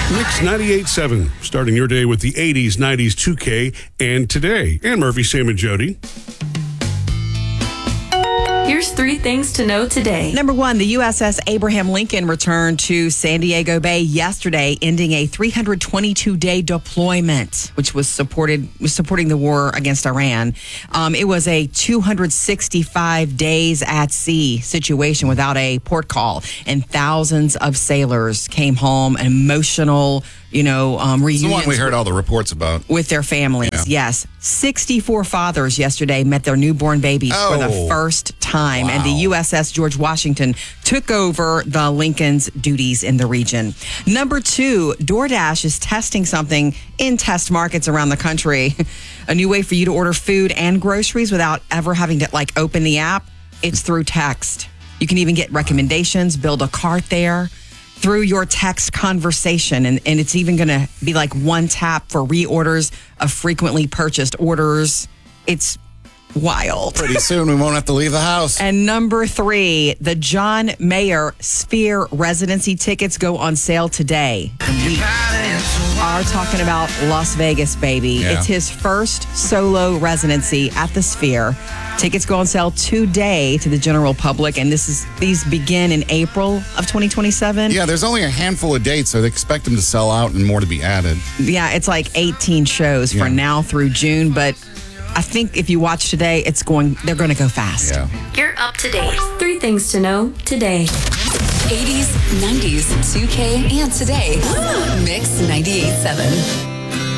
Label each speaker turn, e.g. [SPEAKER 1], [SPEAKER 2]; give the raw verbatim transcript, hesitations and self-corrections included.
[SPEAKER 1] Mix ninety-eight point seven, starting your day with the eighties, nineties, two K, and today. And Murphy, Sam, and Jody.
[SPEAKER 2] Here's three things to know today.
[SPEAKER 3] Number one, the U S S Abraham Lincoln returned to San Diego Bay yesterday, ending a three hundred twenty-two day deployment, which was supported was supporting the war against Iran. Um, it was a two hundred sixty-five days at sea situation without a port call, and thousands of sailors came home, an emotional, you know, um,
[SPEAKER 4] It's the
[SPEAKER 3] reunions
[SPEAKER 4] one we heard all the reports about.
[SPEAKER 3] with their families.
[SPEAKER 4] Yeah.
[SPEAKER 3] Yes, sixty-four fathers yesterday met their newborn babies for the
[SPEAKER 4] Oh.
[SPEAKER 3] first time, and the
[SPEAKER 4] Wow.
[SPEAKER 3] U S S George Washington took over the Lincoln's duties in the region. Number two, DoorDash is testing something in test markets around the country. A new way for you to order food and groceries without ever having to like open the app. It's through text. You can even get recommendations, build a cart there through your text conversation. And, and it's even going to be like one tap for reorders of frequently purchased orders. It's wild.
[SPEAKER 4] Pretty soon we won't have to leave the house.
[SPEAKER 3] And number three, the John Mayer Sphere residency tickets go on sale today. And we are talking about Las Vegas, baby.
[SPEAKER 4] Yeah.
[SPEAKER 3] It's his first solo residency at the Sphere. Tickets go on sale today to the general public, and this is these begin in April of twenty twenty-seven.
[SPEAKER 4] Yeah, there's only a handful of dates, so they expect them to sell out and more to be added.
[SPEAKER 3] Yeah, it's like eighteen shows
[SPEAKER 4] Yeah.
[SPEAKER 3] for now through June, but I think if you watch today, it's going. They're going to go fast.
[SPEAKER 4] Yeah.
[SPEAKER 2] You're up to date. Three things to know today.
[SPEAKER 5] eighties, nineties, two K, and today. Mix ninety-eight point seven.